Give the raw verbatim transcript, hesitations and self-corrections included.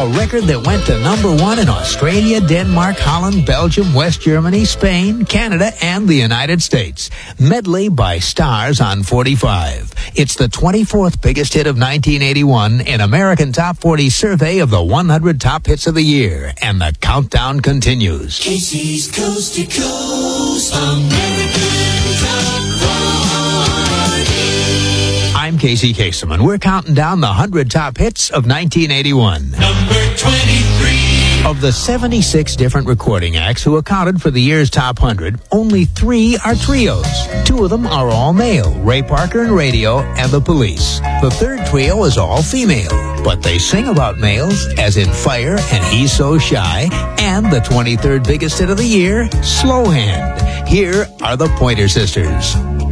a record that went to number one in Australia, Denmark, Holland, Belgium, West Germany, Spain, Canada, and the United States. Medley by Stars on forty-five. It's the twenty-fourth biggest hit of nineteen eighty-one in American Top forty survey of the one hundred top hits of the year, and the countdown continues. Casey's Coast to Coast American Top forty. I'm Casey Kasem, and we're counting down the one hundred top hits of nineteen eighty-one. Number twenty-three. Of the seventy-six different recording acts who accounted for the year's top one hundred, only three are trios. Two of them are all male, Ray Parker and Radio and the Police. The third trio is all female, but they sing about males, as in Fire and He's So Shy, and the twenty-third biggest hit of the year, Slow Hand. Here are the Pointer Sisters.